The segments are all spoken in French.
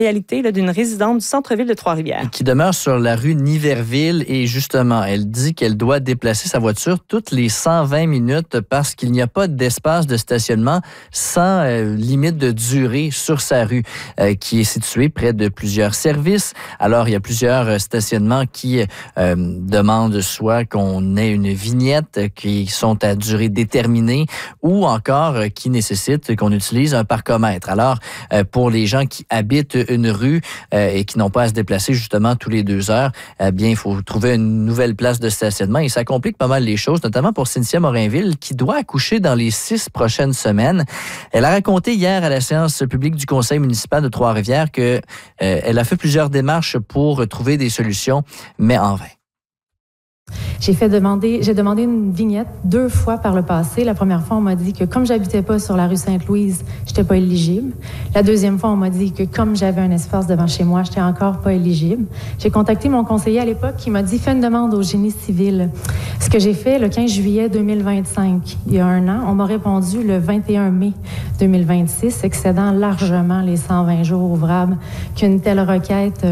réalité là, d'une résidente du centre-ville de Trois-Rivières. Qui demeure sur la rue Niverville et justement, elle dit qu'elle doit déplacer sa voiture toutes les 120 minutes parce qu'il n'y a pas d'espace de stationnement sans limite de durée sur sa rue qui est située près de plusieurs services. Alors, il y a plusieurs stationnements qui demandent soit qu'on ait une vignette qui sont à durée déterminée ou encore qui nécessitent qu'on utilise un parcomètre. Alors, pour les gens qui habitent une rue et qui n'ont pas à se déplacer justement tous les 2 heures, bien, il faut trouver une nouvelle place de stationnement et ça complique pas mal les choses, notamment pour Cynthia Morinville qui doit accoucher dans les 6 prochaines semaines. Elle a raconté hier à la séance publique du conseil municipal de Trois-Rivières que elle a fait plusieurs démarches pour trouver des solutions, mais en vain. J'ai demandé une vignette 2 fois par le passé. La première fois, on m'a dit que comme j'habitais pas sur la rue Sainte-Louise, j'étais pas éligible. La deuxième fois, on m'a dit que comme j'avais un espace devant chez moi, j'étais encore pas éligible. J'ai contacté mon conseiller à l'époque qui m'a dit « Fais une demande au génie civil ». Ce que j'ai fait le 15 juillet 2025, il y a 1 an, on m'a répondu le 21 mai 2026, excédant largement les 120 jours ouvrables qu'une telle requête,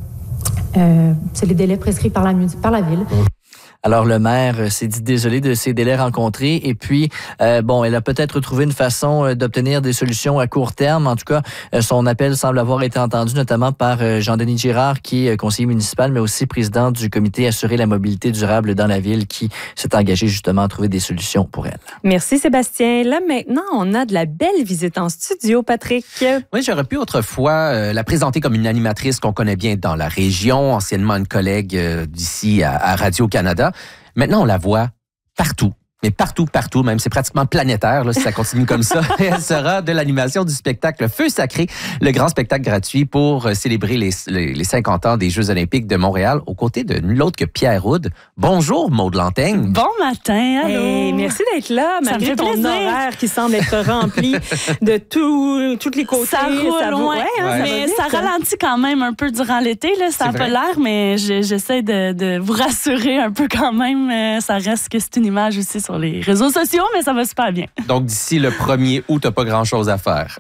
c'est les délais prescrits par la ville. Alors, le maire s'est dit désolé de ces délais rencontrés. Et puis, elle a peut-être trouvé une façon d'obtenir des solutions à court terme. En tout cas, son appel semble avoir été entendu, notamment par Jean-Denis Girard, qui est conseiller municipal, mais aussi président du comité Assurer la mobilité durable dans la ville, qui s'est engagé justement à trouver des solutions pour elle. Merci Sébastien. Là, maintenant, on a de la belle visite en studio, Patrick. Oui, j'aurais pu autrefois la présenter comme une animatrice qu'on connaît bien dans la région, anciennement une collègue d'ici à Radio-Canada. Maintenant, on la voit partout. Mais partout, même c'est pratiquement planétaire là, si ça continue comme ça. Et elle sera de l'animation du spectacle Feu sacré, le grand spectacle gratuit pour célébrer les 50 ans des Jeux olympiques de Montréal, aux côtés de nul autre que Pierre Houde. Bonjour, Maude Lantaigne. Bon matin, allô. Hey, merci d'être là, malgré ton horaire qui semble être rempli de tous les côtés. Ça roule loin, mais ça ralentit quand même un peu durant l'été. Là, ça n'a pas l'air, mais j'essaie de vous rassurer un peu quand même. Ça reste que c'est une image aussi sur les réseaux sociaux, mais ça va super bien. Donc, d'ici le 1er août, t'as pas grand-chose à faire.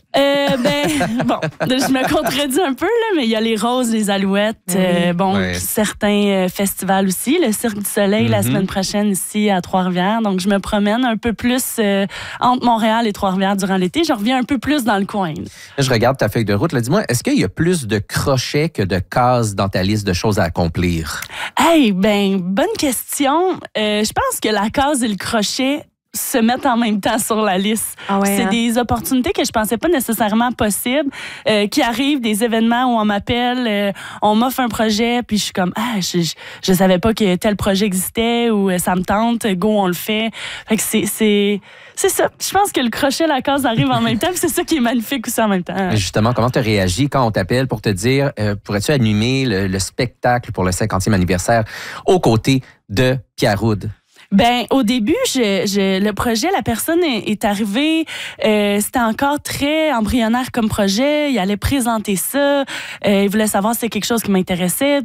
Je me contredis un peu, là, mais il y a les roses, les alouettes, certains festivals aussi, le Cirque du Soleil la semaine prochaine ici à Trois-Rivières. Donc, je me promène un peu plus entre Montréal et Trois-Rivières durant l'été. Je reviens un peu plus dans le coin. Je regarde ta feuille de route. Là, dis-moi, est-ce qu'il y a plus de crochets que de cases dans ta liste de choses à accomplir? Bonne question. Je pense que la case et le crochet se mettent en même temps sur la liste. C'est des opportunités que je pensais pas nécessairement possibles, qui arrivent, des événements où on m'appelle, on m'offre un projet, puis je suis comme je savais pas que tel projet existait ou ça me tente, go, on le fait. Fait que c'est ça. Je pense que le crochet et la case arrivent en même temps, puis c'est ça qui est magnifique aussi en même temps. Justement, comment tu as réagi quand on t'appelle pour te dire pourrais-tu animer le spectacle pour le 50e anniversaire aux côtés de Pierre Houde? Au début, le projet, la personne est arrivée, c'était encore très embryonnaire comme projet. Il allait présenter ça. Il voulait savoir si c'était quelque chose qui m'intéressait.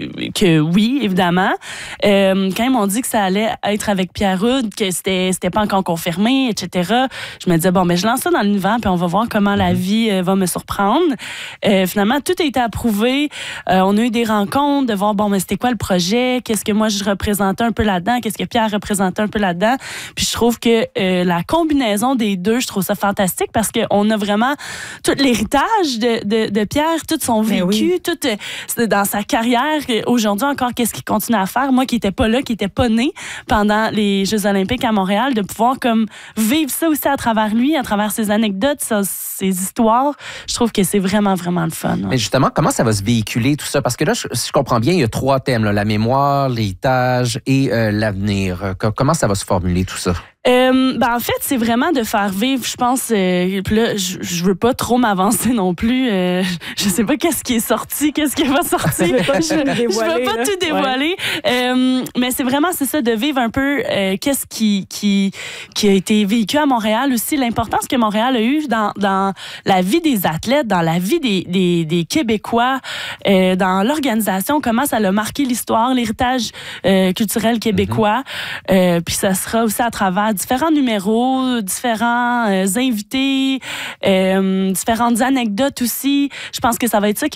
Que oui, évidemment. Quand ils m'ont dit que ça allait être avec Pierre Houde, que c'était pas encore confirmé, etc., je me disais, je lance ça dans l'univers, puis on va voir comment la vie va me surprendre. Finalement, tout a été approuvé. On a eu des rencontres de voir, mais c'était quoi le projet? Qu'est-ce que moi, je représentais un peu là-dedans? Qu'est-ce que Pierre représenté un peu là-dedans. Puis je trouve que la combinaison des deux, je trouve ça fantastique parce qu'on a vraiment tout l'héritage de Pierre, tout son vécu, tout dans sa carrière. Aujourd'hui encore, qu'est-ce qu'il continue à faire? Moi qui n'étais pas là, qui n'étais pas née pendant les Jeux olympiques à Montréal, de pouvoir comme vivre ça aussi à travers lui, à travers ses anecdotes, ses histoires, je trouve que c'est vraiment, vraiment le fun. Mais justement, comment ça va se véhiculer tout ça? Parce que là, si je comprends bien, il y a 3 thèmes, là, la mémoire, l'héritage et l'avenir. Comment ça va se formuler tout ça? En fait, c'est vraiment de faire vivre, je pense, puis là, je veux pas trop m'avancer non plus. Je sais pas qu'est-ce qui est sorti, qu'est-ce qui va sortir. Je veux pas tout dévoiler. Mais c'est vraiment, c'est ça, de vivre un peu qu'est-ce qui a été vécu à Montréal aussi, l'importance que Montréal a eu dans la vie des athlètes, dans la vie des Québécois, dans l'organisation, comment ça a marqué l'histoire, l'héritage culturel québécois. Puis ça sera aussi à travers différents numéros, différents invités, différentes anecdotes aussi. Je pense que ça va être ça qui